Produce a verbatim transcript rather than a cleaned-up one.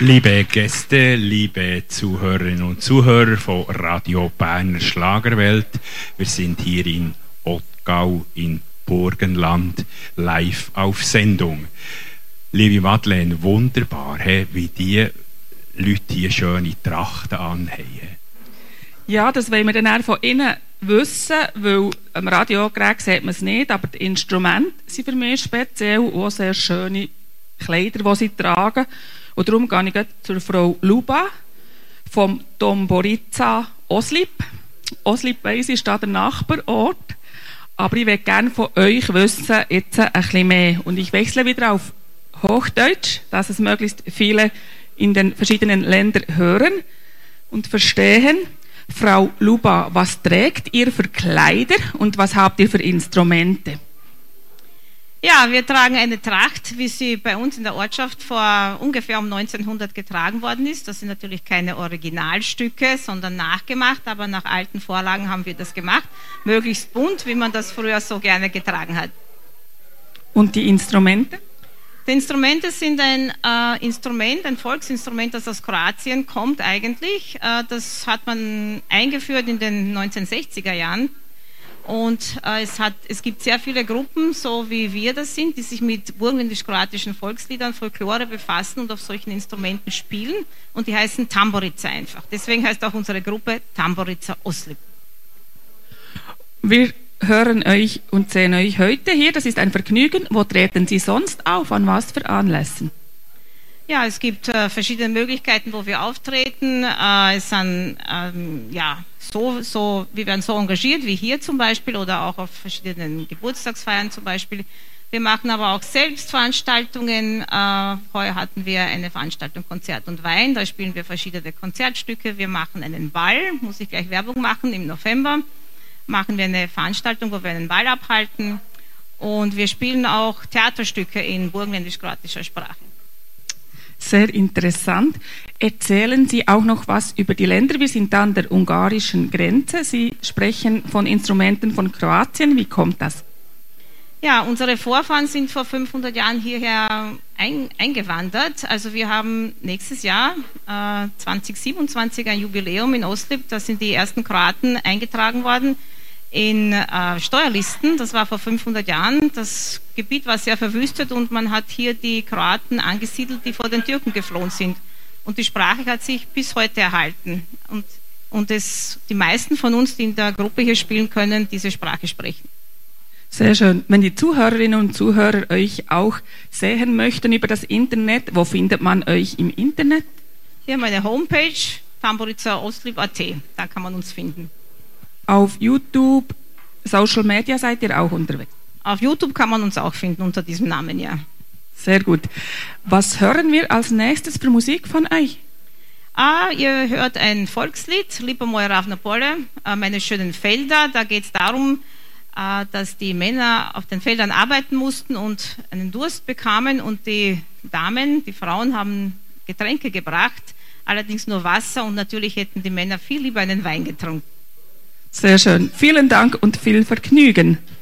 Liebe Gäste, liebe Zuhörerinnen und Zuhörer von Radio Berner Schlagerwelt, wir sind hier in Ottgau in Burgenland live auf Sendung. Liebe Madeleine, wunderbar, he, wie die Leute hier schöne Trachten anhaben. Ja, das wollen wir dann auch von Ihnen wissen, weil am Radiogerät sieht man es nicht, aber die Instrumente sind für mich speziell und auch sehr schöne Kleider, die sie tragen. Und darum gehe ich zur Frau Luba vom Tamburica Oslip. Oslip weiss ich, ist da der Nachbarort. Aber ich möchte gerne von euch wissen, jetzt ein bisschen mehr. Und ich wechsle wieder auf Hochdeutsch, dass es möglichst viele in den verschiedenen Ländern hören und verstehen. Frau Luba, was trägt ihr für Kleider und was habt ihr für Instrumente? Ja, wir tragen eine Tracht, wie sie bei uns in der Ortschaft vor ungefähr um neunzehnhundert getragen worden ist. Das sind natürlich keine Originalstücke, sondern nachgemacht, aber nach alten Vorlagen haben wir das gemacht. Möglichst bunt, wie man das früher so gerne getragen hat. Und die Instrumente? Die Instrumente sind ein äh, Instrument, ein Volksinstrument, das aus Kroatien kommt eigentlich. Äh, das hat man eingeführt in den neunzehnhundertsechziger Jahren. Und äh, es, hat, es gibt sehr viele Gruppen, so wie wir das sind, die sich mit burgenländisch-kroatischen Volksliedern, Folklore befassen und auf solchen Instrumenten spielen. Und die heißen Tamburica einfach. Deswegen heißt auch unsere Gruppe Tamburica Oslip. Wir hören euch und sehen euch heute hier. Das ist ein Vergnügen. Wo treten Sie sonst auf? An was für Anlässen? Ja, es gibt äh, verschiedene Möglichkeiten, wo wir auftreten. Äh, es sind, ähm, ja, so, so, wir werden so engagiert wie hier zum Beispiel oder auch auf verschiedenen Geburtstagsfeiern zum Beispiel. Wir machen aber auch selbst Veranstaltungen. Äh, heuer hatten wir eine Veranstaltung Konzert und Wein. Da spielen wir verschiedene Konzertstücke. Wir machen einen Ball, muss ich gleich Werbung machen, im November machen wir eine Veranstaltung, wo wir einen Ball abhalten. Und wir spielen auch Theaterstücke in burgenländisch-kroatischer Sprache. Sehr interessant. Erzählen Sie auch noch was über die Länder. Wir sind an der ungarischen Grenze. Sie sprechen von Instrumenten von Kroatien. Wie kommt das? Ja, unsere Vorfahren sind vor fünfhundert Jahren hierher ein, eingewandert. Also wir haben nächstes Jahr äh, zwanzig siebenundzwanzig ein Jubiläum in Oslip. Da sind die ersten Kroaten eingetragen worden in äh, Steuerlisten. Das war vor fünfhundert Jahren. Das Gebiet war sehr verwüstet und man hat hier die Kroaten angesiedelt, die vor den Türken geflohen sind. Und die Sprache hat sich bis heute erhalten. Und, und es, die meisten von uns, die in der Gruppe hier spielen können, diese Sprache sprechen. Sehr schön. Wenn die Zuhörerinnen und Zuhörer euch auch sehen möchten über das Internet, wo findet man euch im Internet? Wir haben eine Homepage, tamburica oslip punkt at. Da kann man uns finden. Auf YouTube, Social Media seid ihr auch unterwegs? Auf YouTube kann man uns auch finden unter diesem Namen, ja. Sehr gut. Was hören wir als nächstes für Musik von euch? Ah, ihr hört ein Volkslied, Lipa moja ravna pole, äh, meine schönen Felder. Da geht es darum, äh, dass die Männer auf den Feldern arbeiten mussten und einen Durst bekamen und die Damen, die Frauen haben Getränke gebracht, allerdings nur Wasser und natürlich hätten die Männer viel lieber einen Wein getrunken. Sehr schön. Vielen Dank und viel Vergnügen.